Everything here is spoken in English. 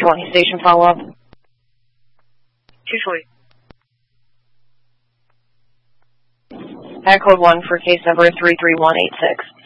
220 station follow-up. 220. Add code 1 for case number 33186.